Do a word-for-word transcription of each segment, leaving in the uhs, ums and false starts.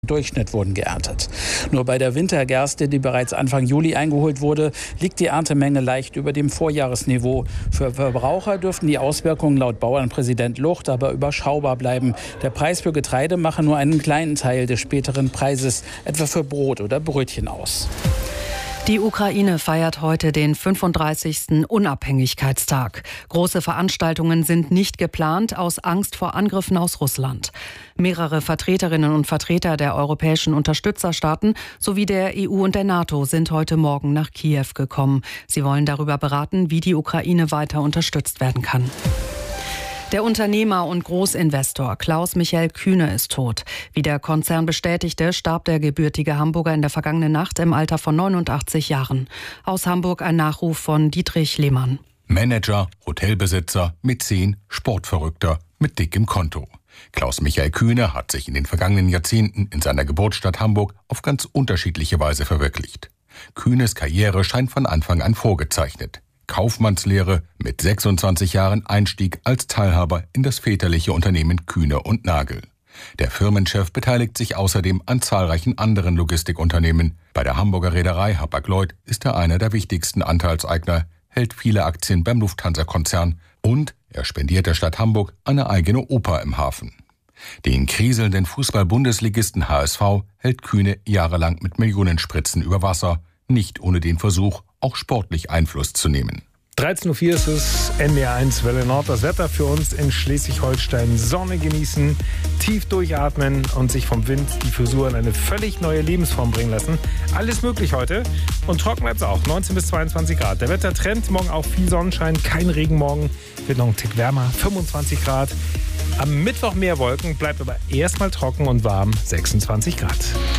Durchschnitt wurden geerntet. Nur bei der Wintergerste, die bereits Anfang Juli eingeholt wurde, liegt die Erntemenge leicht über dem Vorjahresniveau. Für Verbraucher dürften die Auswirkungen laut Bauernpräsident Lucht aber überschaubar bleiben. Der Preis für Getreide mache nur einen kleinen Teil des späteren Preises, etwa für Brot oder Brötchen, aus. Die Ukraine feiert heute den fünfunddreißigsten Unabhängigkeitstag. Große Veranstaltungen sind nicht geplant, aus Angst vor Angriffen aus Russland. Mehrere Vertreterinnen und Vertreter der europäischen Unterstützerstaaten sowie der E U und der NATO sind heute Morgen nach Kiew gekommen. Sie wollen darüber beraten, wie die Ukraine weiter unterstützt werden kann. Der Unternehmer und Großinvestor Klaus-Michael Kühne ist tot. Wie der Konzern bestätigte, starb der gebürtige Hamburger in der vergangenen Nacht im Alter von neunundachtzig Jahren. Aus Hamburg ein Nachruf von Dietrich Lehmann. Manager, Hotelbesitzer, Mäzen, Sportverrückter mit dickem Konto. Klaus-Michael Kühne hat sich in den vergangenen Jahrzehnten in seiner Geburtsstadt Hamburg auf ganz unterschiedliche Weise verwirklicht. Kühnes Karriere scheint von Anfang an vorgezeichnet. Kaufmannslehre, mit sechsundzwanzig Jahren Einstieg als Teilhaber in das väterliche Unternehmen Kühne und Nagel. Der Firmenchef beteiligt sich außerdem an zahlreichen anderen Logistikunternehmen. Bei der Hamburger Reederei Hapag-Lloyd ist er einer der wichtigsten Anteilseigner, hält viele Aktien beim Lufthansa-Konzern und er spendiert der Stadt Hamburg eine eigene Oper im Hafen. Den kriselnden Fußball-Bundesligisten H S V hält Kühne jahrelang mit Millionenspritzen über Wasser, nicht ohne den Versuch, auch sportlich Einfluss zu nehmen. dreizehn Uhr vier ist es, N D R eins Welle Nord. Das Wetter für uns in Schleswig-Holstein. Sonne genießen, tief durchatmen und sich vom Wind die Frisur in eine völlig neue Lebensform bringen lassen. Alles möglich heute und trocken bleibt es auch. neunzehn bis zweiundzwanzig Grad. Der Wettertrend, morgen auch viel Sonnenschein, kein Regen morgen. Wird noch ein Tick wärmer, fünfundzwanzig Grad. Am Mittwoch mehr Wolken, bleibt aber erstmal trocken und warm, sechsundzwanzig Grad.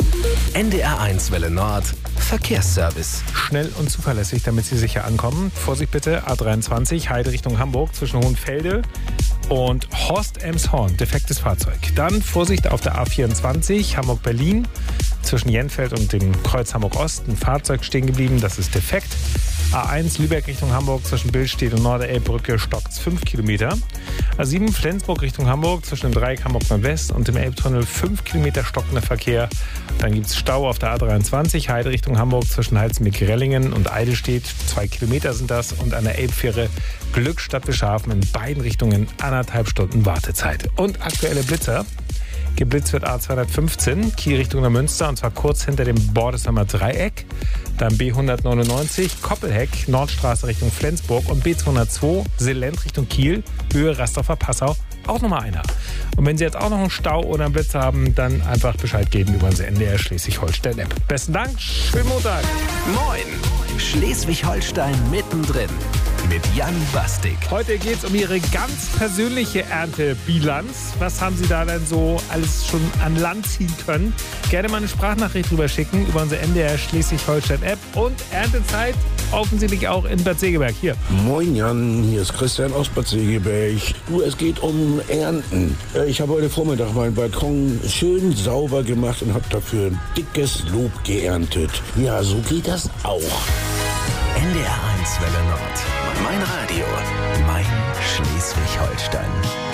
N D R eins Welle Nord, Verkehrsservice. Schnell und zuverlässig, damit Sie sicher ankommen. Vorsicht bitte, A dreiundzwanzig, Heide Richtung Hamburg zwischen Hohenfelde und Horst-Elmshorn, defektes Fahrzeug. Dann Vorsicht auf der A vierundzwanzig, Hamburg-Berlin, zwischen Jenfeld und dem Kreuz Hamburg-Ost, ein Fahrzeug stehen geblieben, das ist defekt. A eins Lübeck Richtung Hamburg zwischen Billstedt und Norderelbbrücke stockt fünf Kilometer. A sieben Flensburg Richtung Hamburg zwischen dem Dreieck Hamburg Nordwest und dem Elbtunnel fünf Kilometer stockender Verkehr. Dann gibt es Stau auf der A dreiundzwanzig Heide Richtung Hamburg zwischen Halzenbeck-Rellingen und Eidelstedt. Zwei Kilometer sind das und an der Elbfähre Glückstadt Bischhafen in beiden Richtungen anderthalb Stunden Wartezeit. Und aktuelle Blitzer. Geblitzt wird A zweihundertfünfzehn, Kiel Richtung Neumünster, und zwar kurz hinter dem Bordesamer Dreieck. Dann B hundertneunundneunzig, Koppelheck, Nordstraße Richtung Flensburg und B zweihundertzwei, Selent Richtung Kiel, Höhe Rastorfer Passau, auch nochmal einer. Und wenn Sie jetzt auch noch einen Stau oder einen Blitz haben, dann einfach Bescheid geben über unsere N D R Schleswig-Holstein-App. Besten Dank, schönen Montag. Moin, Schleswig-Holstein mittendrin. Mit Jan Bastik. Heute geht es um Ihre ganz persönliche Erntebilanz. Was haben Sie da denn so alles schon an Land ziehen können? Gerne mal eine Sprachnachricht drüber schicken über unsere N D R Schleswig-Holstein-App. Und Erntezeit offensichtlich auch in Bad Segeberg. Hier. Moin Jan, hier ist Christian aus Bad Segeberg. Du, es geht um Ernten. Ich habe heute Vormittag meinen Balkon schön sauber gemacht und habe dafür ein dickes Lob geerntet. Ja, so geht das auch. N D R eins Welle Nord. Mein Radio, mein Schleswig-Holstein.